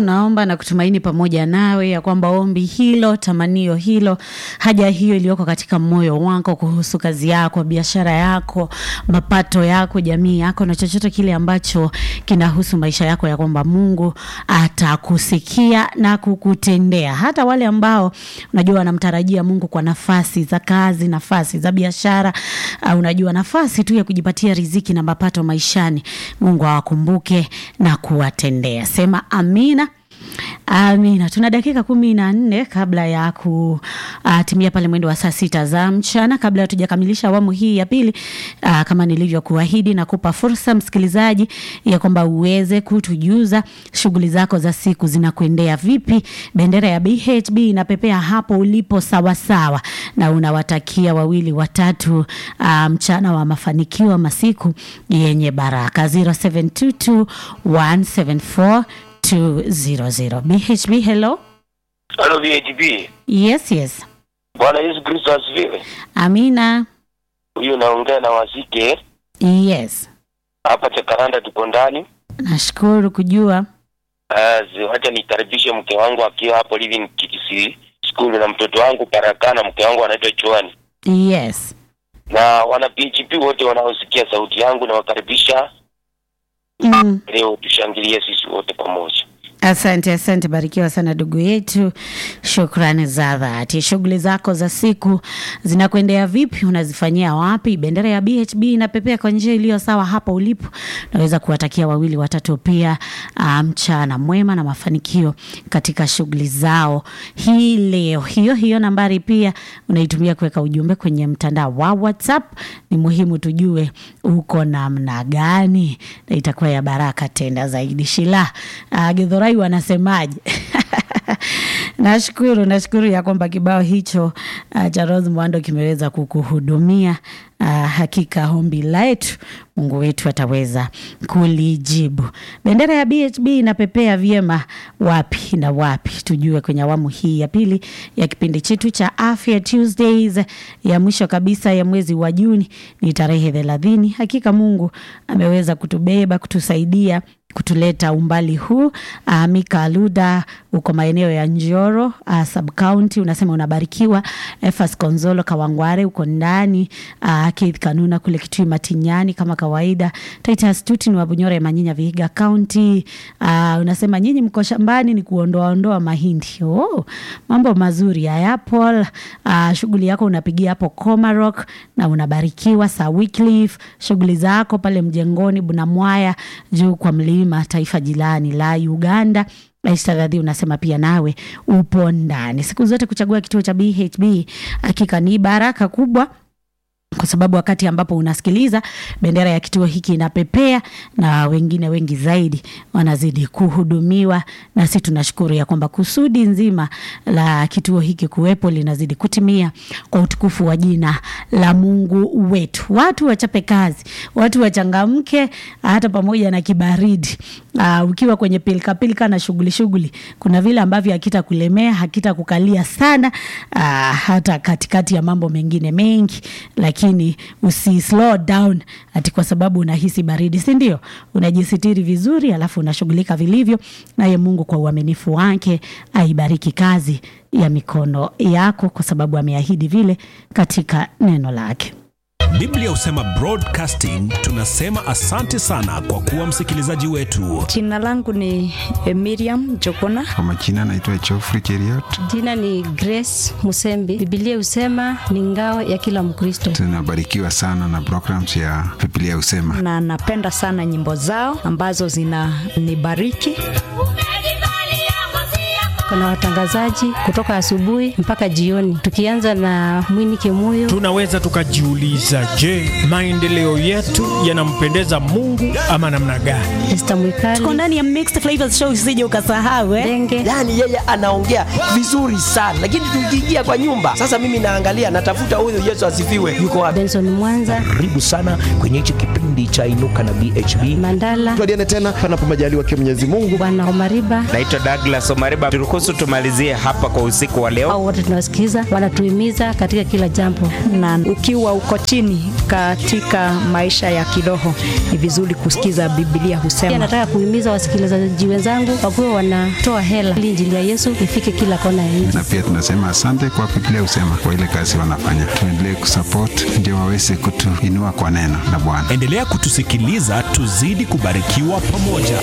tunaomba na kutumaini pamoja nawe ya kwamba ombi hilo, tamanio hilo, haja hiyo iliyoko katika moyo wako kuhusu kazi yako, biashara yako, mapato yako, jamii yako na chochote kile ambacho kinahusu maisha yako, ya kwamba Mungu atakusikia na kukutendea. Hata wale ambao unajua wanamtarajia Mungu kwa nafasi za kazi, nafasi za biashara, unajua nafasi tu ya kujipatia riziki na mapato maishani, Mungu awakumbuke na kuwatendea. Sema amina. Amina. Tuna dakika 14 kabla ya kutimia pale mwendo wa saa 6 za mchana. Kabla hatujakamilisha awamu hii ya pili, kama nilivyokuahidi na kupa fursa msikilizaji ya kwamba uweze kutujuza shughuli zako za siku zinakuendea vipi. Bendera ya BHB inapepea hapo ulipo sawa sawa, na unawatakia wawili watatu mchana wa mafanikio, masiku yenye baraka. 0722174200. BHB, hello. Hello BHB. Yes. Bwana Yesu Kristo asifiwe. Amina. Huyu naongea na Wasike. Yes. Hapa Chakaranda tuko ndani. Nashukuru kujua. Wacha nikaribishe mke wangu akiwa hapo living KTC school na mtoto wangu Baraka na mke wangu anaitwa Joani. Yes. Na wana BHB wote wanaosikia sauti yangu na wakaribisha. Leo tushangilie sisi wote pamoja. Asante, barikiwa sana ndugu yetu. Shukrani za dhati. Shughuli zako za siku zinakuendea vipi? Unazifanyia wapi? Bendera ya BHB inapepea kwa njia iliyo sawa hapo ulipo. Naweza kuwatakia wawili watatu pia mchana mwema na mafanikio katika shughuli zao hii leo. Hiyo nambari pia unaitumia kuweka ujumbe kwenye mtandao wa WhatsApp. Ni muhimu tujue uko namna gani, na itakuwa ya baraka tenda zaidi. Shila Githurai wanasemaje? Nashukuru ya kwamba kibao hicho cha Rose Mwando kimeweza kukuhudumia. Hakika ombi letu Mungu wetu ataweza kulijibu. Bendera ya BHB inapepea vyema wapi na wapi? Tujue kwenye awamu hii ya pili ya kipindi chetu cha Afya Tuesdays ya mwisho kabisa ya mwezi wa Juni, ni tarehe 30. Hakika Mungu ameweza kutubeba, kutusaidia, kutuleta umbali huu. Mika Aluda uko maeneo ya Njoro sub county, unasema unabarikiwa. Efas Konzolo Kawangware uko ndani. Keith Kanuna kule Kitui Matinyani kama kawaida. Titus Tuti ni Wabunyore Manyinya Vihiga County. Unasema nyinyi mko shambani ni kuondoa mahindi. Mambo mazuri ya Apple. Shughuli yako unapigia hapo Komarok na unabarikiwa. Sa Wycliffe shughuli zako pale Mjengoni Bunamwaya juu kwa mlima taifa jilani la Uganda. Aistadhi unasema pia nawe upo ndani. Siku zote kuchagua kituo cha BHB hakika ni baraka kubwa, kwa sababu wakati ambapo unasikiliza bendera ya kituo hiki inapepea na wengine wengi zaidi wanazidi kuhudumiwa, na sisi tunashukuru ya kwamba kusudi nzima la kituo hiki kuwepo linazidi kutimia kwa utukufu wa jina la Mungu wetu. Watu wachape kazi, watu wachangamke hata pamoja na kibaridi. Ukiwa kwenye pilika na shughuli, kuna vile ambavyo hakitakulemea, hakitakukalia sana hata katikati ya mambo mengine mengi, lakini usi slow down ati kwa sababu unahisi baridi, si ndio? Unajisitiri vizuri alafu unashughulika vilivyo, naye Mungu kwa uaminifu wake aibariki kazi ya mikono yako, kwa sababu ameahidi vile katika neno lake. Biblia husema broadcasting, tunasema asante sana kwa kuwa msikilizaji wetu. Jina langu ni Miriam Jokona. Kwa majina naitwa Geoffrey Cheriot. Jina ni Grace Musembi. Biblia husema ni ngao ya kila Mkristo. Tunabarikiwa sana na programs ya Biblia husema. Na napenda sana nyimbo zao ambazo zinanibariki. Kuna watangazaji kutoka asubuhi mpaka jioni. Tukianza na Mwini Kimuyo, tunaweza tukajiuliza, je, maendeleo yetu yanampendeza Mungu ama namna gani? Esther Mwikali. Tuko ndani ya Mixed Flavors Show, usije ukasahau Denge. Yani yeye anaongea vizuri sana, lakini tukiingia kwa nyumba sasa, mimi naangalia natafuta huyu Yesu asifiwe yuko wapi. Benson Mwanza. Karibu sana kwenye hichi kipindi cha Inuka na BHB. Mandala. Tuadiane tena panapo majaliwa kwa Mwenyezi Mungu. Bwana Omariba. Naitwa Douglas Omariba. niruhusu tumalizie hapa kwa usiku wa leo. Au wote tunawasikiza, wanatuhimiza katika kila jambo. Na ukiwa uko chini katika maisha ya kiroho, ni vizuri kusikiza Biblia husema. Pia nataka kuhimiza wasikilizaji wenzangu wakuwe wanatoa hela ili injili ya Yesu ifike kila kona ya nchi. Na pia tunasema asante kwa Biblia husema kwa ile kazi wanafanya. Tuendelee kusupport ndio waweze kutuinua kwa neno la Bwana. Endelea kutusikiliza, tuzidi kubarikiwa pamoja.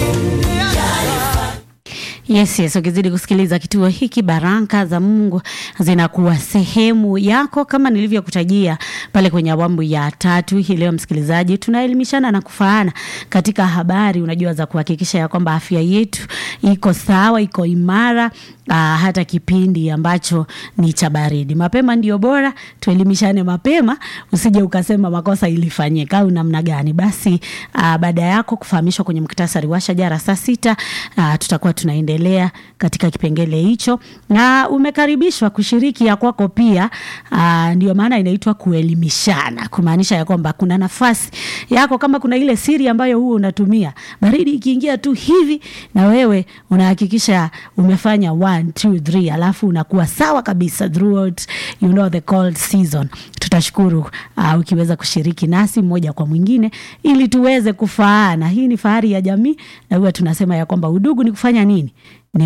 Yes, ukizidi kusikiliza kituo hiki, baraka za Mungu zinakuwa sehemu yako kama nilivyokutajia pale kwenye awamu ya 3 hii leo. Msikilizaji, tunaelimishana na kufaana katika habari unajua za kuhakikisha ya kwamba afya yetu iko sawa, iko imara, hata kipindi ambacho ni cha baridi. Mapema ndio bora, tuelimishane mapema, usije ukasema makosa ilifanyika au namna gani. Basi baada yako kufahamishwa kwenye muktasari wa shajara saa 6, tutakuwa tunaendelea katika kipengele hicho, na umekaribishwa kushiriki ya kwako pia. Ndio maana inaitwa kuelimishana, kumaanisha ya kwamba kuna nafasi yako. Kama kuna ile siri ambayo huo unatumia, baridi ikiingia tu hivi na wewe unahakikisha umefanya 1, 2, 3 alafu unakuwa sawa kabisa throughout the cold season. Tutashukuru ukiweza kushiriki nasi mmoja kwa mwingine ili tuweze kufaana. Hii ni fahari ya jamii, na huwa tunasema ya kwamba udugu ni kufanya nini?